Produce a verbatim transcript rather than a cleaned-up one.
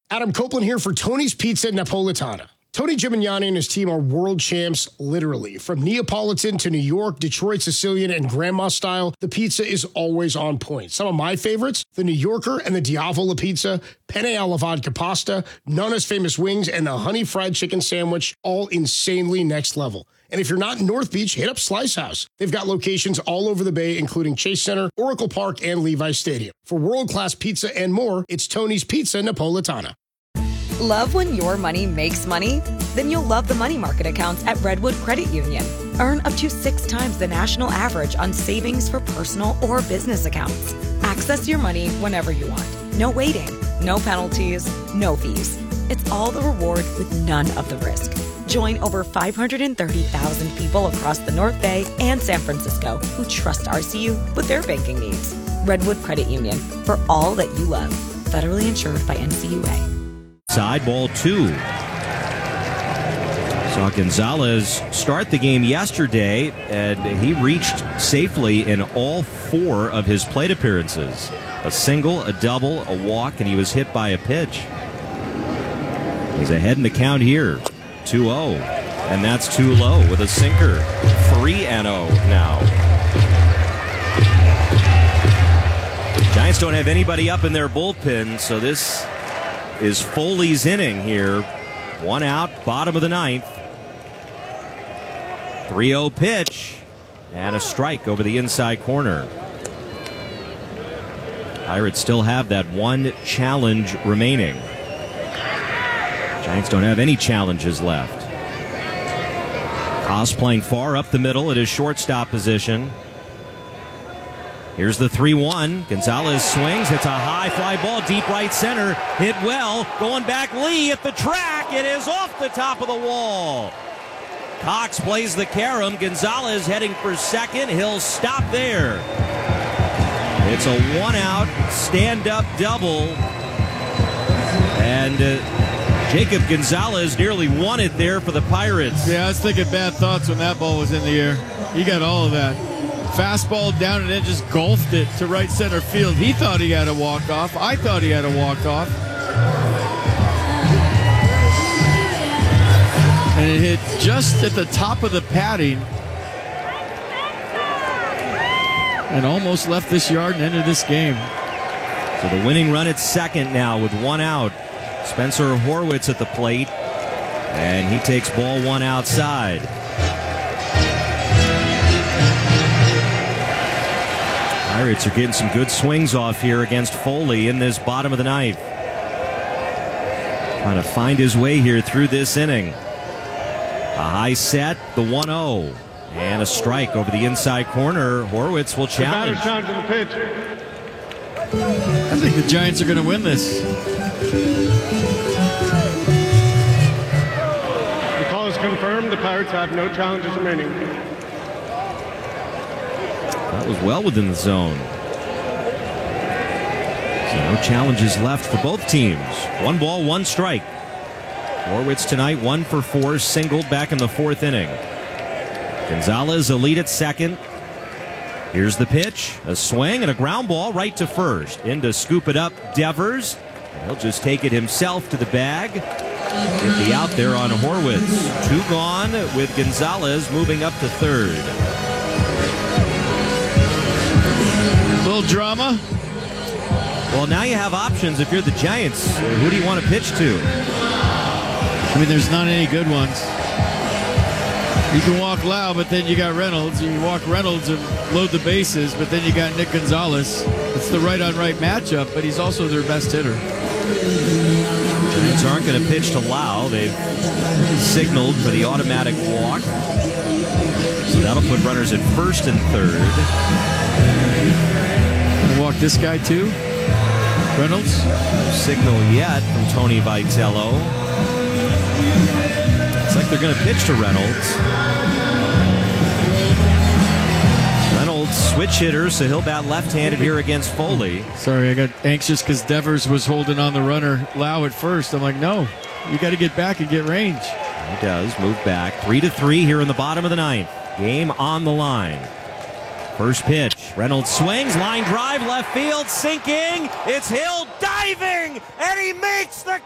Adam Copeland here for Tony's Pizza Napolitana. Tony Gimignani and his team are world champs, literally. From Neapolitan to New York, Detroit Sicilian, and Grandma style, the pizza is always on point. Some of my favorites, the New Yorker and the Diavola pizza, penne alla vodka pasta, Nonna's famous wings, and the honey fried chicken sandwich, all insanely next level. And if you're not in North Beach, hit up Slice House. They've got locations all over the Bay, including Chase Center, Oracle Park, and Levi Stadium. For world-class pizza and more, it's Tony's Pizza Napolitana. Love when your money makes money? Then you'll love the money market accounts at Redwood Credit Union. Earn up to six times the national average on savings for personal or business accounts. Access your money whenever you want. No waiting, no penalties, no fees. It's all the reward with none of the risk. Join over five hundred thirty thousand people across the North Bay and San Francisco who trust R C U with their banking needs. Redwood Credit Union, for all that you love. Federally insured by N C U A. Side ball two. Saw Gonzalez start the game yesterday, and he reached safely in all four of his plate appearances. A single, a double, a walk, and he was hit by a pitch. He's ahead in the count here, two oh, and that's too low with a sinker. three and oh now. Giants don't have anybody up in their bullpen, so this is Foley's inning here. One out, bottom of the ninth. three oh pitch, and a strike over the inside corner. Pirates still have that one challenge remaining. Giants don't have any challenges left. Haas playing far up the middle at his shortstop position. Here's the three one. Gonzalez swings. It's a high fly ball, deep right center. Hit well. Going back, Lee at the track. It is off the top of the wall. Cox plays the carom. Gonzalez heading for second. He'll stop there. It's a one-out, stand-up double. And uh, Jacob Gonzalez nearly won it there for the Pirates. Yeah, I was thinking bad thoughts when that ball was in the air. He got all of that. Fastball down and then just golfed it to right center field. He thought he had a walk-off. I thought he had a walk-off. And it hit just at the top of the padding and almost left this yard and ended this game. So the winning run at second now with one out. Spencer Horwitz at the plate, and he takes ball one outside. Pirates are getting some good swings off here against Foley in this bottom of the ninth. Trying to find his way here through this inning. A high set, the one oh, and a strike over the inside corner. Horwitz will challenge. The batter's to the pitch. I think the Giants are going to win this. The call is confirmed. The Pirates have no challenges remaining. That was well within the zone. So no challenges left for both teams. One ball, one strike. Horwitz tonight, one for four, singled back in the fourth inning. Gonzalez a lead at second. Here's the pitch, a swing and a ground ball right to first. In to scoop it up, Devers. And he'll just take it himself to the bag. Get the out there on Horwitz. Two gone with Gonzalez moving up to third. Little drama. Well, now you have options if you're the Giants. Who do you want to pitch to? I mean, there's not any good ones. You can walk Lau, but then you got Reynolds. You can walk Reynolds and load the bases, but then you got Nick Gonzalez. It's the right-on-right matchup, but he's also their best hitter. Giants aren't going to pitch to Lau. They've signaled for the automatic walk. So that'll put runners at first and third. Walk this guy too, Reynolds. No signal yet from Tony Vitello. It's like they're going to pitch to Reynolds. Reynolds switch hitter, so he'll bat left-handed here against Foley. Sorry, I got anxious because Devers was holding on the runner Lau at first. I'm like, no, you got to get back and get range. He does move back. Three to three here in the bottom of the ninth. Game on the line. First pitch. Reynolds swings, line drive, left field, sinking. It's Hill diving, and he makes the